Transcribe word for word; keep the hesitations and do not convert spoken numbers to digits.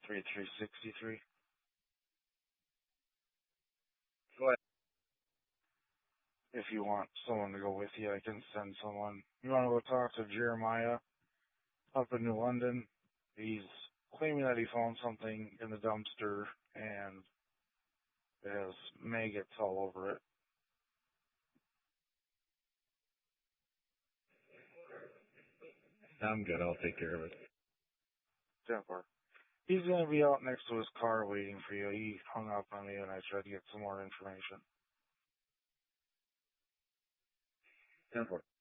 three three six three. Go ahead. If you want someone to go with you, I can send someone. You want to go talk to Jeremiah up in New London? He's claiming that he found something in the dumpster and it has maggots all over it. I'm good. I'll take care of it. Temper. He's going to be out next to his car waiting for you. He hung up on me and I tried to get some more information. ten four.